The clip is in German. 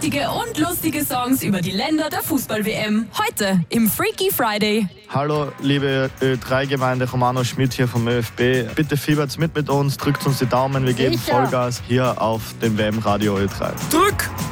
wichtige und lustige Songs über die Länder der Fußball-WM. Heute im Freaky Friday. Hallo, liebe Ö3-Gemeinde, Romano Schmidt hier vom ÖFB. Bitte fiebert's mit uns, drückt uns die Daumen, wir geben Vollgas hier auf dem WM-Radio Ö3. Drück!